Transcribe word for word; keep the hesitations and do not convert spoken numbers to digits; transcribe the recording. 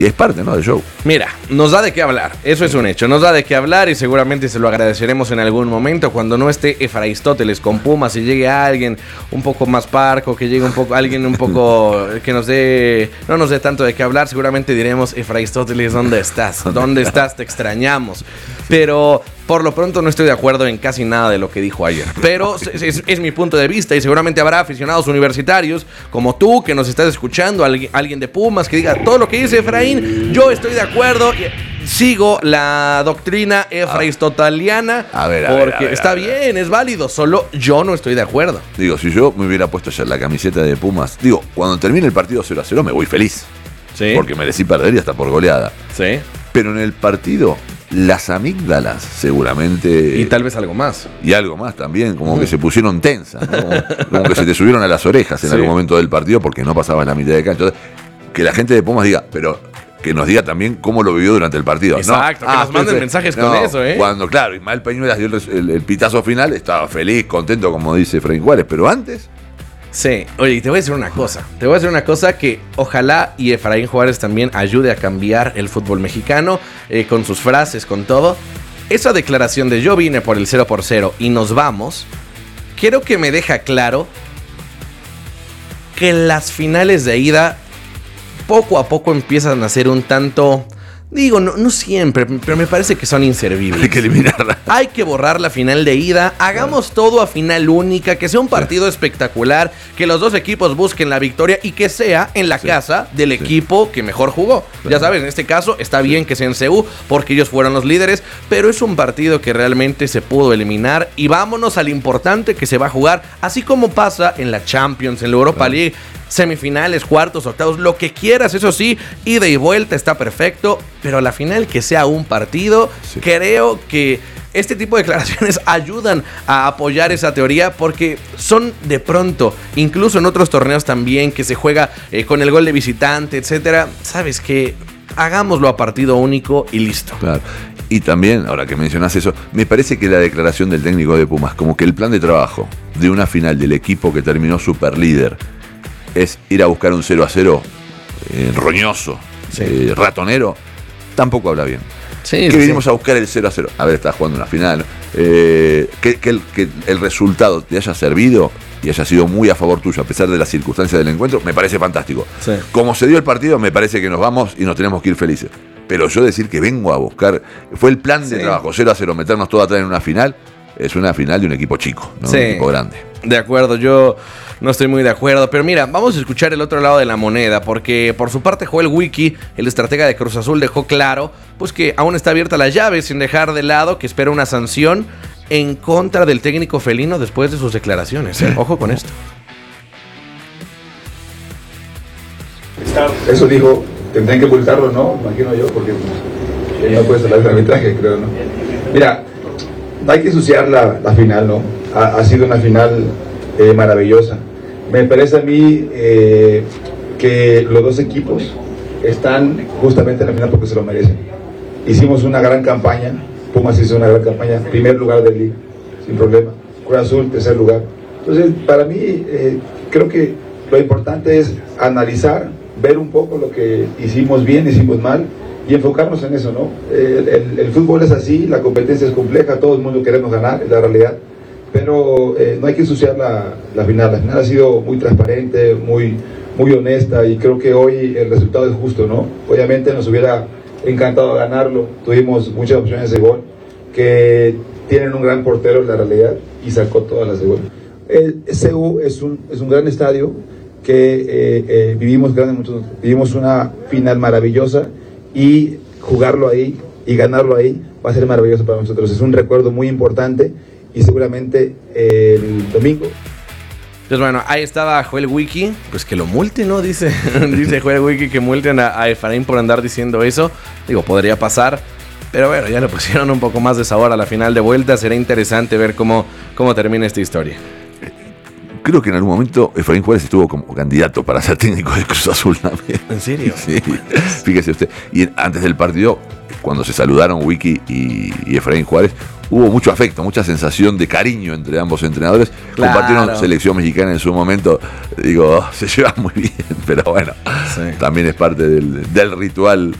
Y es parte, ¿no?, del show. Mira, nos da de qué hablar, eso es un hecho, nos da de qué hablar y seguramente se lo agradeceremos en algún momento cuando no esté Efraístoteles con Pumas y llegue alguien un poco más parco, que llegue un poco, alguien un poco que nos dé, no nos dé tanto de qué hablar, seguramente diremos: Efraístoteles, ¿dónde estás? ¿Dónde estás? Te extrañamos. Pero por lo pronto no estoy de acuerdo en casi nada de lo que dijo ayer. Pero es, es, es mi punto de vista y seguramente habrá aficionados universitarios como tú que nos estás escuchando, alguien, alguien de Pumas que diga todo lo que dice Efraín. Yo estoy de acuerdo y sigo la doctrina efraistoteliana a ver, a porque ver, a ver, está a ver. bien, es válido, solo yo no estoy de acuerdo. Digo, si yo me hubiera puesto ayer la camiseta de Pumas, digo, cuando termine el partido cero a cero me voy feliz. Sí. Porque merecí perder y hasta por goleada. Sí. Pero en el partido, las amígdalas seguramente... Y tal vez algo más. Y algo más también, como que se pusieron tensas, ¿no? Como, como que se te subieron a las orejas en Sí. algún momento del partido porque no pasaba en la mitad de cancha. Entonces, que la gente de Pumas diga, pero que nos diga también cómo lo vivió durante el partido. Exacto, ¿no? que Ah, nos manden fe- mensajes no, con eso, ¿eh? Cuando, claro, Ismael Peñuelas dio el, el, el pitazo final, estaba feliz, contento, como dice Efraín Juárez, pero antes... Sí, oye, y te voy a decir una cosa, te voy a decir una cosa que ojalá y Efraín Juárez también ayude a cambiar el fútbol mexicano eh, con sus frases, con todo. Esa declaración de yo vine por el cero por cero y nos vamos, quiero que me deja claro que las finales de ida poco a poco empiezan a ser un tanto... Digo, no, no siempre, pero me parece que son inservibles. Hay que eliminarla. Hay que borrar la final de ida. Hagamos todo a final única. Que sea un partido espectacular. Que los dos equipos busquen la victoria. Y que sea en la Sí. casa del Sí. equipo que mejor jugó. Claro. Ya sabes, en este caso está bien que sea en C U. Porque ellos fueron los líderes. Pero es un partido que realmente se pudo eliminar. Y vámonos al importante que se va a jugar. Así como pasa en la Champions, en la Europa Claro. League. Semifinales, cuartos, octavos, lo que quieras, eso sí, ida y vuelta está perfecto, pero la final que sea un partido, Sí. creo que este tipo de declaraciones ayudan a apoyar esa teoría porque son de pronto, incluso en otros torneos también, que se juega eh, con el gol de visitante, etcétera, sabes que hagámoslo a partido único y listo. Claro. Y también, ahora que mencionás eso, me parece que la declaración del técnico de Pumas, como que el plan de trabajo de una final del equipo que terminó super líder, es ir a buscar un cero a cero eh, roñoso, Sí. eh, ratonero, tampoco habla bien. Sí, que sí, vinimos sí. a buscar el cero a cero. A ver, estás jugando una final. Eh, que, que, el, que el resultado te haya servido y haya sido muy a favor tuyo, a pesar de las circunstancias del encuentro, me parece fantástico. Sí. Como se dio el partido, me parece que nos vamos y nos tenemos que ir felices. Pero yo decir que vengo a buscar, fue el plan de Sí. trabajo, cero a cero, meternos todo atrás en una final, es una final de un equipo chico, ¿no? Sí. Un equipo grande. De acuerdo, yo no estoy muy de acuerdo. Pero mira, vamos a escuchar el otro lado de la moneda. Porque por su parte Joel Wiki, el estratega de Cruz Azul, dejó claro pues que aún está abierta la llave, sin dejar de lado que espera una sanción en contra del técnico felino después de sus declaraciones. ¿eh? Ojo con esto. Eso dijo, tendrán que publicarlo, ¿no? Imagino yo, porque él no puede salir del arbitraje, creo, ¿no? Mira, no hay que ensuciar la, la final, ¿no? Ha, ha sido una final eh, maravillosa. Me parece a mí eh, que los dos equipos están justamente en la final porque se lo merecen. Hicimos una gran campaña, Pumas hizo una gran campaña, primer lugar de liga, sin problema. Cruz Azul, tercer lugar. Entonces, para mí, eh, creo que lo importante es analizar, ver un poco lo que hicimos bien, hicimos mal y enfocarnos en eso, ¿no? El, el, el fútbol es así, la competencia es compleja, todo el mundo queremos ganar, es la realidad, pero eh, no hay que ensuciar la, la final. La final ha sido muy transparente, muy, muy honesta y creo que hoy el resultado es justo, ¿no? Obviamente nos hubiera encantado ganarlo, tuvimos muchas opciones de gol que tienen un gran portero en la realidad y sacó todas las de gol. El C U es un, es un gran estadio que eh, eh, vivimos, grandes, vivimos una final maravillosa y jugarlo ahí y ganarlo ahí va a ser maravilloso para nosotros. Es un recuerdo muy importante y seguramente eh, el domingo. Pues bueno, ahí estaba Joel Wiki, pues que lo multen, ¿no? Dice, dice Joel Wiki que multen a, a Efraín por andar diciendo eso. Digo, podría pasar, pero bueno, ya le pusieron un poco más de sabor a la final de vuelta. Será interesante ver cómo, cómo termina esta historia. Creo que en algún momento Efraín Juárez estuvo como candidato para ser técnico de Cruz Azul también. ¿En serio? Sí, fíjese usted. Y antes del partido, cuando se saludaron Wiki y, y Efraín Juárez, hubo mucho afecto, mucha sensación de cariño entre ambos entrenadores. Claro. Compartieron selección mexicana en su momento, digo, oh, se llevan muy bien, pero bueno, Sí. también es parte del, del ritual